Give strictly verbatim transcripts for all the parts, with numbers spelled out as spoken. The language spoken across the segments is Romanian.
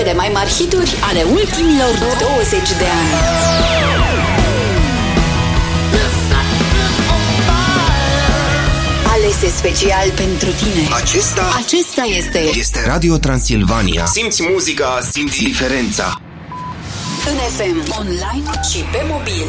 Cele mai mari hituri ale ultimilor douăzeci de ani. Alese special pentru tine. Acesta Acesta este Este Radio Transilvania. Simți muzica, simți diferența. în F M, online și pe mobil.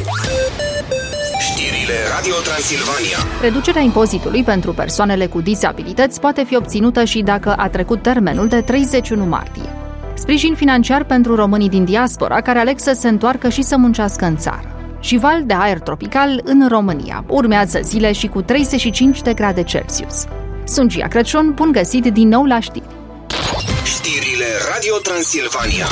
Știrile Radio Transilvania. Reducerea impozitului pentru persoanele cu dizabilități poate fi obținută și dacă a trecut termenul de treizeci și unu martie. Sprijin financiar pentru românii din diaspora care aleg să se întoarcă și să muncească în țară. Și val de aer tropical în România. Urmează zile și cu treizeci și cinci de grade Celsius. Sunt Gia Crăciun, bun găsit din nou la știri. Știrile Radio Transilvania.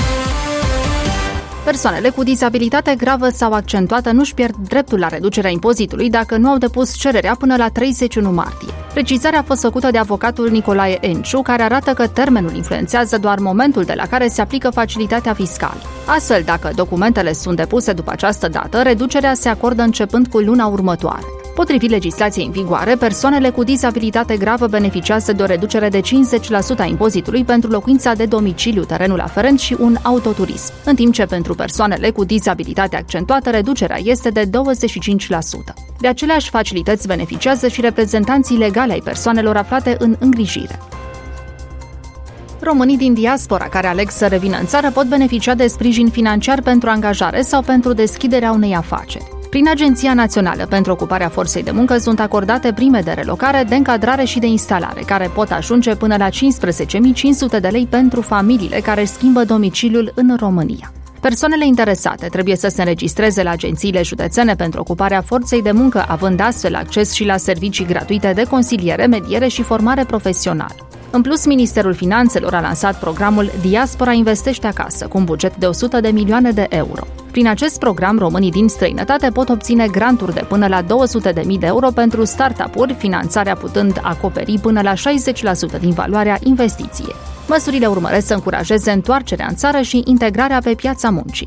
Persoanele cu dizabilitate gravă sau accentuată nu-și pierd dreptul la reducerea impozitului dacă nu au depus cererea până la treizeci și unu martie. Precizarea a fost făcută de avocatul Nicolae Enciu, care arată că termenul influențează doar momentul de la care se aplică facilitatea fiscală. Astfel, dacă documentele sunt depuse după această dată, reducerea se acordă începând cu luna următoare. Potrivit legislației în vigoare, persoanele cu dizabilitate gravă beneficiază de o reducere de cincizeci la sută a impozitului pentru locuința de domiciliu, terenul aferent și un autoturism, în timp ce pentru persoanele cu dizabilitate accentuată reducerea este de douăzeci și cinci la sută. De aceleași facilități beneficiază și reprezentanții legale ai persoanelor aflate în îngrijire. Românii din diaspora care aleg să revină în țară pot beneficia de sprijin financiar pentru angajare sau pentru deschiderea unei afaceri. Prin Agenția Națională pentru Ocuparea Forței de Muncă sunt acordate prime de relocare, de încadrare și de instalare, care pot ajunge până la cincisprezece mii cinci sute de lei pentru familiile care schimbă domiciliul în România. Persoanele interesate trebuie să se înregistreze la agențiile județene pentru ocuparea forței de muncă, având astfel acces și la servicii gratuite de consiliere, mediere și formare profesională. În plus, Ministerul Finanțelor a lansat programul Diaspora investește acasă, cu un buget de o sută de milioane de euro. Prin acest program, românii din străinătate pot obține granturi de până la două sute de mii de euro pentru startup-uri, finanțarea putând acoperi până la șaizeci la sută din valoarea investiției. Măsurile urmăresc să încurajeze întoarcerea în țară și integrarea pe piața muncii.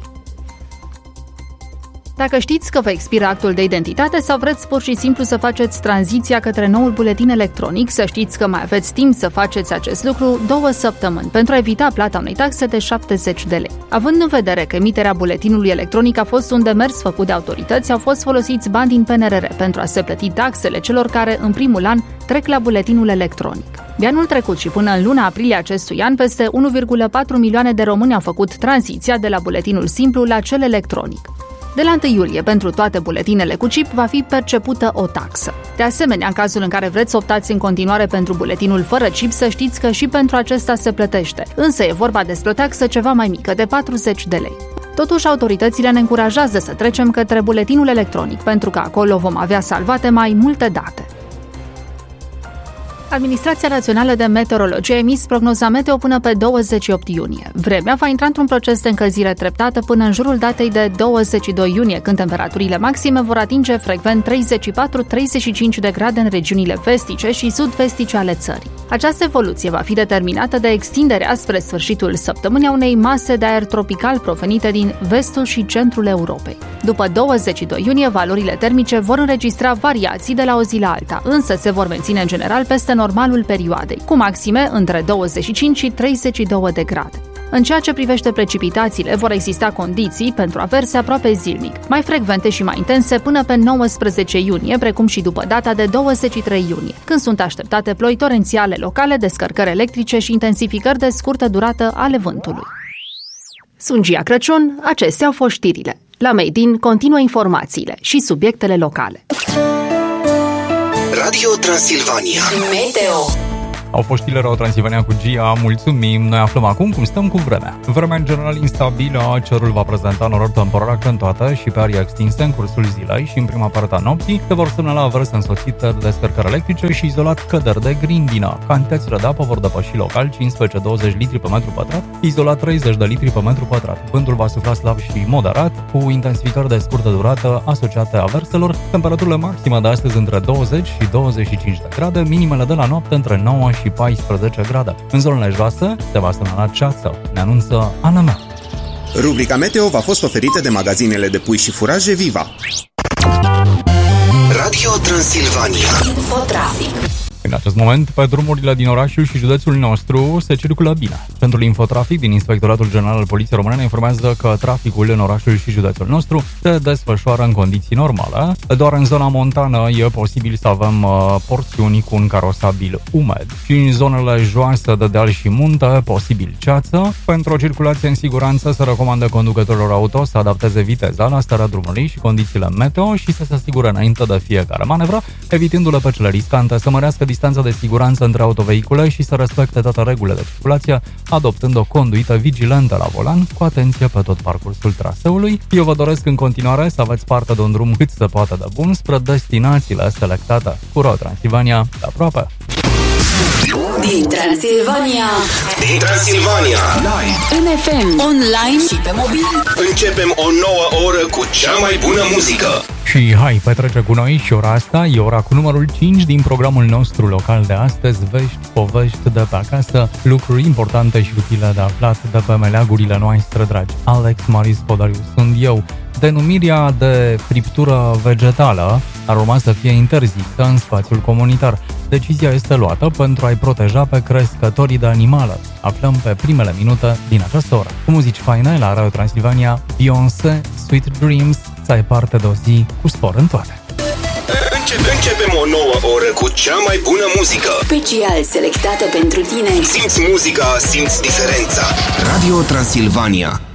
Dacă știți că vă expiră actul de identitate sau vreți pur și simplu să faceți tranziția către noul buletin electronic, să știți că mai aveți timp să faceți acest lucru două săptămâni pentru a evita plata unei taxe de șaptezeci de lei. Având în vedere că emiterea buletinului electronic a fost un demers făcut de autorități, au fost folosiți bani din P N R R pentru a se plăti taxele celor care în primul an trec la buletinul electronic. De anul trecut și până în luna aprilie acestui an, peste unu virgulă patru milioane de români au făcut tranziția de la buletinul simplu la cel electronic. De la întâi iulie, pentru toate buletinele cu chip va fi percepută o taxă. De asemenea, în cazul în care vreți să optați în continuare pentru buletinul fără chip, să știți că și pentru acesta se plătește, însă e vorba despre o taxă ceva mai mică, de patruzeci de lei. Totuși, autoritățile ne încurajează să trecem către buletinul electronic, pentru că acolo vom avea salvate mai multe date. Administrația Națională de Meteorologie a emis prognoza meteo până pe douăzeci și opt iunie. Vremea va intra într-un proces de încălzire treptată până în jurul datei de douăzeci și doi iunie, când temperaturile maxime vor atinge frecvent treizeci și patru treizeci și cinci de grade în regiunile vestice și sud-vestice ale țării. Această evoluție va fi determinată de extinderea spre sfârșitul săptămânii a unei mase de aer tropical provenite din vestul și centrul Europei. După douăzeci și doi iunie, valorile termice vor înregistra variații de la o zi la alta, însă se vor menține în general peste normalul perioadei, cu maxime între douăzeci și cinci și treizeci și doi de grade. În ceea ce privește precipitațiile, vor exista condiții pentru averse aproape zilnic, mai frecvente și mai intense până pe nouăsprezece iunie, precum și după data de douăzeci și trei iunie, când sunt așteptate ploi torențiale locale, descărcări electrice și intensificări de scurtă durată ale vântului. Sunt Gia Crăciun, acestea au fost știrile. La Made in continuă informațiile și subiectele locale. Radio Transilvania. Meteo. Au fost știrile Radio Transilvania cu Gia, mulțumim. Noi aflăm acum cum stăm cu vremea. Vremea în general instabilă, cerul va prezenta norori temporare accentuată și pe arii extinse în cursul zilei și în prima parte a nopții se vor semnala averse însoțite de descărcări electrice și izolat căderi de grindină. Cantitățile de apă vor depăși local cincisprezece douăzeci litri pe metru pătrat, izolat treizeci de litri pe metru pătrat. Vântul va sufla slab și moderat, cu intensificări de scurtă durată asociate averselor. Temperaturile maxime de astăzi între douăzeci și douăzeci și cinci de grade, minimele de la noapte între nouă și paisprezece grade. În zonele joase se va semnala ceață, ne anunță Ana Mea. Rubrica Meteo v-a fost oferită de magazinele de pui și furaje Viva. Radio Transilvania. Infotrafic. În acest moment, pe drumurile din orașul și județul nostru se circulă bine. Centrul Infotrafic din Inspectoratul General al Poliției Române informează că traficul în orașul și județul nostru se desfășoară în condiții normale. Doar în zona montană e posibil să avem uh, porțiuni cu un carosabil umed și în zonele joase de deal și munte, posibil ceață. Pentru o circulație în siguranță se recomandă conducătorilor auto să adapteze viteza la starea drumului și condițiile meteo și să se asigure înainte de fiecare manevră, evitându-le pe cele riscante, să mărească distanța de siguranță între autovehicule și să respecte toate regulile de circulație, adoptând o conduită vigilentă la volan, cu atenție pe tot parcursul traseului. Eu vă doresc în continuare să aveți parte de un drum cât se poate de bun spre destinațiile selectate. Cu Ro Transilvania, de aproape! Din Transilvania, Din Transilvania, live, în F M, online și pe mobil. Începem o nouă oră cu cea mai bună muzică. Și hai, petrece cu noi și ora asta e ora cu numărul cinci din programul nostru local de astăzi, vești, povești de pe acasă, lucruri importante și utile de aflat de pe meleagurile noastre dragi. Alex Maris Podariu sunt eu. Denumirea de friptură vegetală ar urma să fie interzisă în spațiul comunitar. Decizia este luată pentru a-i proteja pe crescătorii de animale. Aflăm pe primele minute din această oră. Cu muzici faine la Radio Transilvania, Beyoncé, Sweet Dreams, să ai parte de o zi cu spor în toate. Începem o nouă oră cu cea mai bună muzică. Special selectată pentru tine. Simți muzica, simți diferența. Radio Transilvania.